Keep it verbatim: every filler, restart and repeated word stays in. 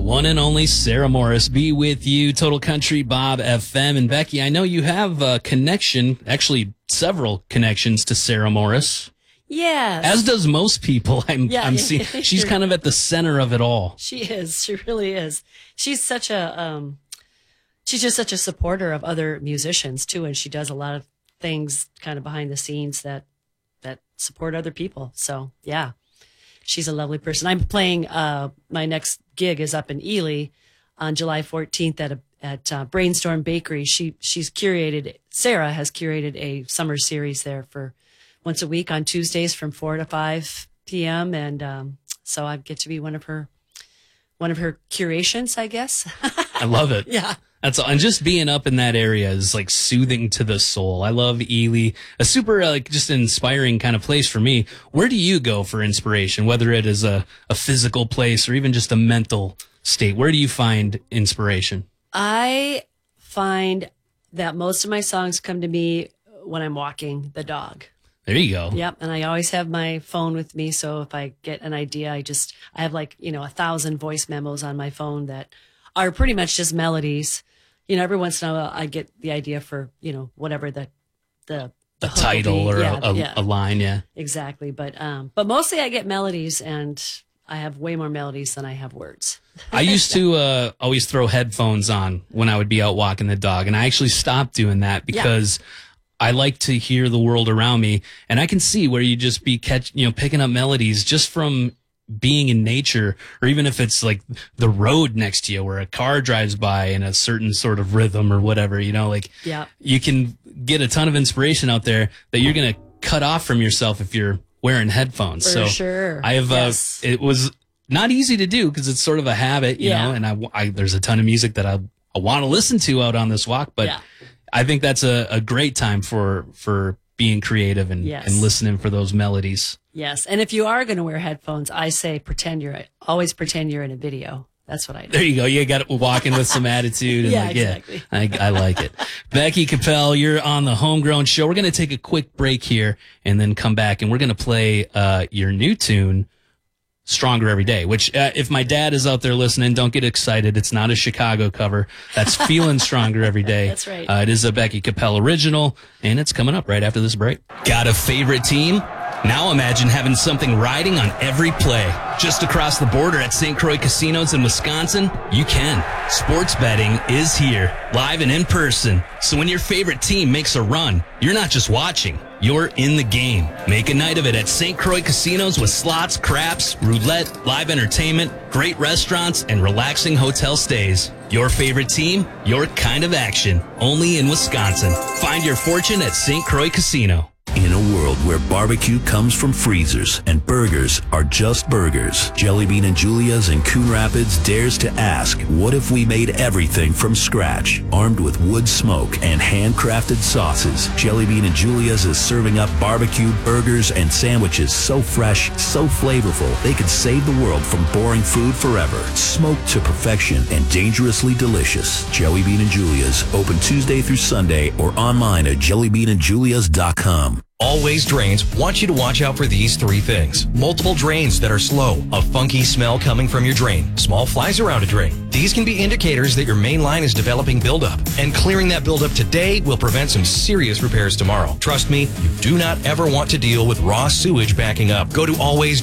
one and only Sarah Morris be with you, Total Country Bob F M. And Becky, I know you have a connection, actually several connections to Sarah Morris. Yeah. As does most people. I'm, yeah, I'm yeah, seeing. yeah. She's kind of at the center of it all. She is. She really is. She's such a, um, she's just such a supporter of other musicians too. And she does a lot of things kind of behind the scenes that, that support other people. So yeah. She's a lovely person. I'm playing, uh, my next gig is up in Ely on July fourteenth at a, at uh, Brainstorm Bakery. She, she's curated, Sarah has curated a summer series there for once a week on Tuesdays from four to five p.m. And, um, so I get to be one of her, one of her curations, I guess. I love it. Yeah. That's all. And just being up in that area is like soothing to the soul. I love Ely, a super uh, like just inspiring kind of place for me. Where do you go for inspiration, whether it is a, a physical place or even just a mental state? Where do you find inspiration? I find that most of my songs come to me when I'm walking the dog. There you go. Yep. And I always have my phone with me. So if I get an idea, I just, I have like, you know, a thousand voice memos on my phone that are pretty much just melodies. You know, every once in a while I get the idea for, you know, whatever the, the, the a title or yeah, a, a, yeah. a line. Yeah, exactly. But, um, but mostly I get melodies, and I have way more melodies than I have words. I used to, uh, always throw headphones on when I would be out walking the dog. And I actually stopped doing that because yeah. I like to hear the world around me, and I can see where you just be catch, you know, picking up melodies just from being in nature, or even if it's like the road next to you where a car drives by in a certain sort of rhythm or whatever, you know, like yeah. you can get a ton of inspiration out there that you're going to cut off from yourself if you're wearing headphones. For so sure. I have, yes. uh, it was not easy to do because it's sort of a habit, you yeah. know, and I, I, there's a ton of music that I, I want to listen to out on this walk, but yeah. I think that's a, a great time for, for being creative and, yes. and listening for those melodies. Yes. And if you are going to wear headphones, I say pretend you're, always pretend you're in a video. That's what I do. There you go. You got to walk in with some attitude. And yeah, like, exactly. Yeah, I, I like it. Becky Capel, you're on the Homegrown Show. We're going to take a quick break here and then come back, and we're going to play uh, your new tune, Stronger Every Day, which uh, if my dad is out there listening, don't get excited. It's not a Chicago cover. That's Feeling Stronger Every Day. That's right. Uh, it is a Becky Capel original, and it's coming up right after this break. Got a favorite team? Now imagine having something riding on every play. Just across the border at Saint Croix Casinos in Wisconsin, you can. Sports betting is here, live and in person. So when your favorite team makes a run, you're not just watching, you're in the game. Make a night of it at Saint Croix Casinos with slots, craps, roulette, live entertainment, great restaurants, and relaxing hotel stays. Your favorite team, your kind of action. Only in Wisconsin. Find your fortune at Saint Croix Casino. In a world where barbecue comes from freezers and burgers are just burgers, Jelly Bean and Julia's in Coon Rapids dares to ask, what if we made everything from scratch? Armed with wood smoke and handcrafted sauces, Jelly Bean and Julia's is serving up barbecued burgers and sandwiches so fresh, so flavorful, they could save the world from boring food forever. Smoked to perfection and dangerously delicious. Jelly Bean and Julia's, open Tuesday through Sunday or online at jelly bean and julias dot com. Always Drains wants you to watch out for these three things. Multiple drains that are slow, a funky smell coming from your drain, small flies around a drain. These can be indicators that your main line is developing buildup, and clearing that buildup today will prevent some serious repairs tomorrow. Trust me, you do not ever want to deal with raw sewage backing up. Go to Always